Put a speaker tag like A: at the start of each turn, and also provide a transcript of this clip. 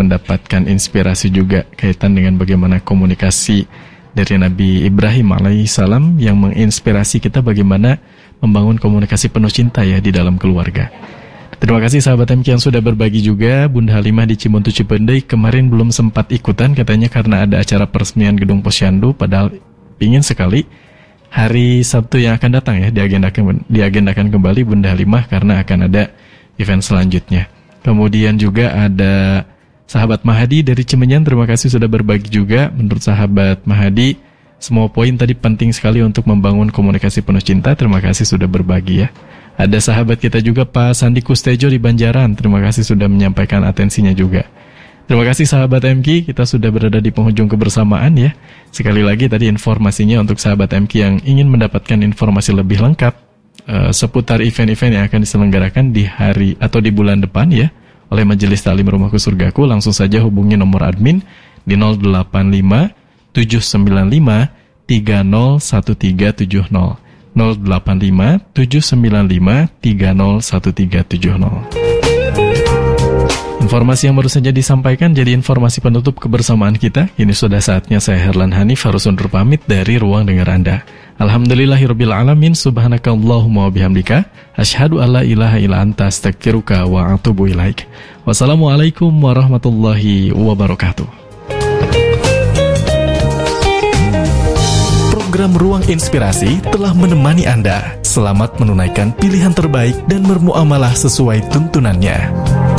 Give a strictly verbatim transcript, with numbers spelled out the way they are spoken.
A: mendapatkan inspirasi juga kaitan dengan bagaimana komunikasi dari Nabi Ibrahim alaihissalam yang menginspirasi kita bagaimana membangun komunikasi penuh cinta ya di dalam keluarga. Terima kasih sahabat M K yang sudah berbagi juga. Bunda Halimah di Cimontu Cipendei kemarin belum sempat ikutan katanya karena ada acara peresmian gedung Posyandu, padahal ingin sekali hari Sabtu yang akan datang ya diagendakan, diagendakan kembali Bunda Halimah karena akan ada event selanjutnya. Kemudian juga ada sahabat Mahadi dari Cimenyan, terima kasih sudah berbagi juga. Menurut sahabat Mahadi, semua poin tadi penting sekali untuk membangun komunikasi penuh cinta. Terima kasih sudah berbagi ya. Ada sahabat kita juga Pak Sandi Kustejo di Banjaran, terima kasih sudah menyampaikan atensinya juga. Terima kasih sahabat M K, kita sudah berada di penghujung kebersamaan ya. Sekali lagi tadi informasinya untuk sahabat M K yang ingin mendapatkan informasi lebih lengkap uh, seputar event-event yang akan diselenggarakan di hari atau di bulan depan ya oleh Majelis Taklim Rumahku Surgaku, langsung saja hubungi nomor admin di nol delapan lima tujuh sembilan lima tiga nol satu tiga tujuh nol nol delapan lima tujuh sembilan lima tiga nol satu tiga tujuh nol. Informasi yang baru saja disampaikan jadi informasi penutup kebersamaan kita. Ini sudah saatnya saya Herlan Hanif harus undur pamit dari ruang dengar Anda. Alhamdulillahirabbil alamin, subhanakallahumma wa bihamdika, asyhadu alla ilaha illa anta, astaghfiruka wa atubu ilaik. Wassalamualaikum warahmatullahi wabarakatuh. Program Ruang Inspirasi telah menemani Anda. Selamat menunaikan pilihan terbaik dan bermuamalah sesuai tuntunannya.